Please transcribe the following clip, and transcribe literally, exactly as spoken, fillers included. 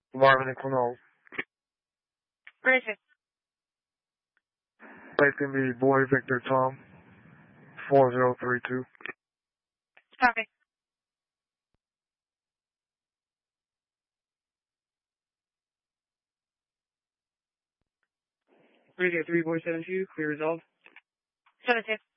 Marvin and Quinol. Bridget. Take can be Boy Victor Tom. four zero three two. Copy. Bridget three four seven two, clear resolved. seven two.